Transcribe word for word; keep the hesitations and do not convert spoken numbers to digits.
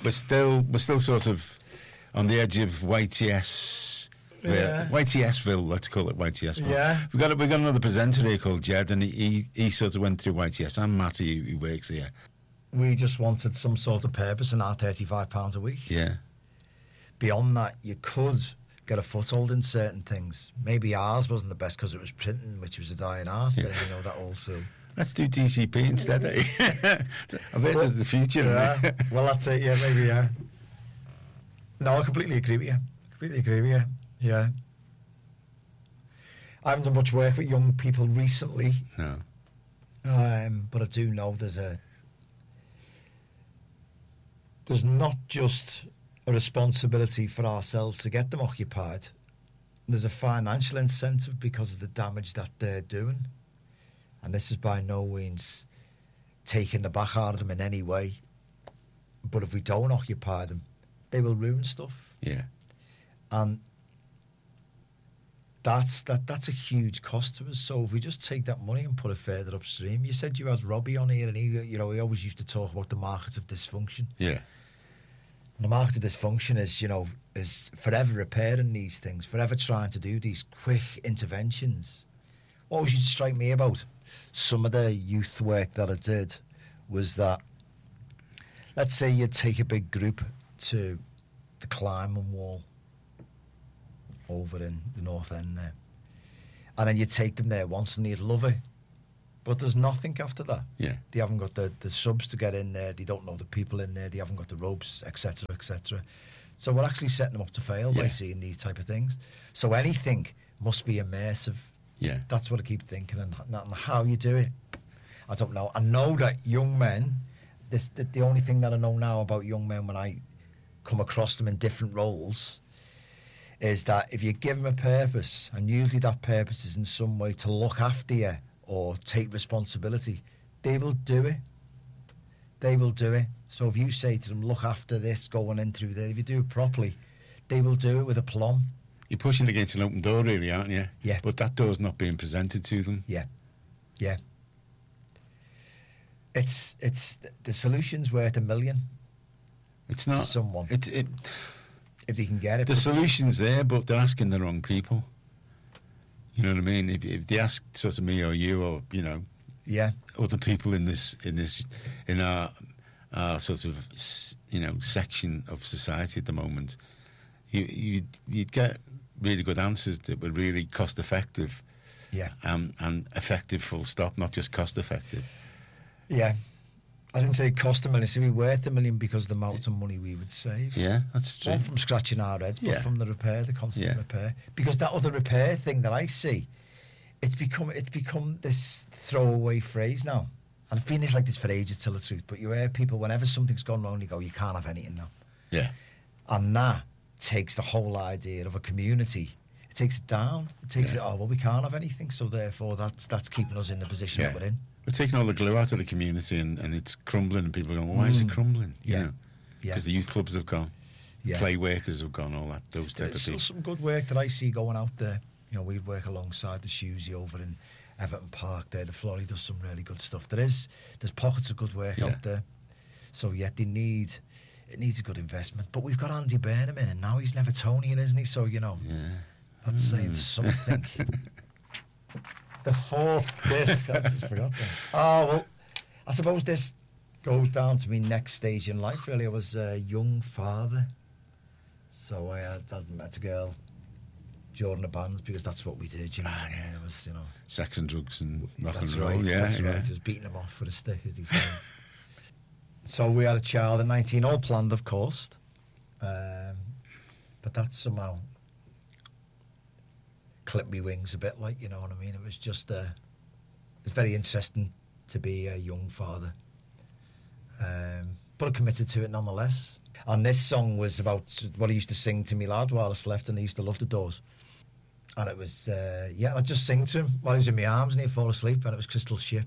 we're still we're still sort of on the edge of Y T S. Yeah. Y T S Ville, let's call it Y T S Ville. Yeah. We've got we've got another presenter here called Jed, and he, he, he sort of went through Y T S. And Matty, who, who works here. We just wanted some sort of purpose in our thirty-five pounds a week. Yeah. Beyond that, you could get a foothold in certain things. Maybe ours wasn't the best because it was printing, which was a dying art. Yeah. Then, you know, that also. Let's do D C P instead, eh? I bet there's the future. Yeah. Well, that's it. Yeah, maybe. Yeah. No, I completely agree with you. Completely agree with you. Yeah. I haven't done much work with young people recently. No. Um, but I do know there's a. There's not just a responsibility for ourselves to get them occupied. There's a financial incentive because of the damage that they're doing. And this is by no means taking the back out of them in any way. But if we don't occupy them, they will ruin stuff. Yeah. And that's that that's a huge cost to us. So if we just take that money and put it further upstream. You said you had Robbie on here, and he, you know, he always used to talk about the market of dysfunction. Yeah. And the market of dysfunction is, you know, is forever repairing these things, forever trying to do these quick interventions. What always used to strike me about some of the youth work that I did was that, let's say you take a big group to the climbing wall over in the North End there, and then you take them there once and you'd love it, but there's nothing after that. Yeah. They haven't got the, the subs to get in there, they don't know the people in there, they haven't got the ropes, etc, etc. So we're actually setting them up to fail Yeah. by seeing these type of things. So anything must be immersive. Yeah. That's what I keep thinking, and, and how you do it, I don't know. I know that young men, this the, the only thing that I know now about young men when I come across them in different roles is that if you give them a purpose, and usually that purpose is in some way to look after you or take responsibility, they will do it. They will do it. So if you say to them, look after this going in through there, if you do it properly, they will do it with aplomb. You're pushing against an open door, really, aren't you? Yeah. But that door's not being presented to them. Yeah, yeah. It's it's the solution's worth a million. It's not To someone. It's it. If they can get it. The solution's there, but they're asking the wrong people. You know what I mean? If, if they ask sort of me or you or you know, Yeah, other people in this in this in our our sort of s- you know section of society at the moment, you you'd, you'd get really good answers that were really cost effective. yeah, Um, and effective, full stop, not just cost effective. yeah. I didn't say it cost a million. It'd be worth a million because of the amount of money we would save. Yeah, that's true. Not from scratching our heads, but Yeah. from the repair, the constant Yeah. repair. Because that other repair thing that I see, it's become it's become this throwaway phrase now. And it's been this like this for ages, to tell the truth. But you hear people, whenever something's gone wrong, you go, you can't have anything now. Yeah. And that takes the whole idea of a community. It takes it down. It takes Yeah. it, oh, well, we can't have anything. So therefore, that's that's keeping us in the position Yeah. that we're in. We're taking all the glue out of the community and, and it's crumbling, and people are going, well, why is it Mm. crumbling? You Yeah. know, Yeah. because the youth clubs have gone, Yeah. play workers have gone, all that, those type There's of still things. some good work that I see going out there. You know, we work alongside the Shusey over in Everton Park there. The Florrie does some really good stuff. There is, there's pockets of good work Yeah. out there. So yeah, they need, it needs a good investment. But we've got Andy Burnham in, and now he's Nevertonian, isn't he? So, you know, Yeah. that's saying Mm. something. The fourth disc, I just forgot that. Oh, well, I suppose this goes down to my next stage in life, really. I was a young father. So I had, I met a girl during the bands because that's what we did, you know. Ah, what I mean? yeah. It was, you know. Sex and drugs and rock That's and roll. right, yeah, that's yeah. right. I was beating them off with a stick, as they say. So we had a child in nineteen, all planned, of course. Um, but that somehow clipped me wings a bit, like, you know what I mean? It was just, uh, it was very interesting to be a young father. Um, but I committed to it nonetheless. And this song was about what I used to sing to me lad while I slept, and I used to love the Doors. And it was, uh, yeah, I'd just sing to him while he was in my arms and he'd fall asleep, and it was Crystal Ship.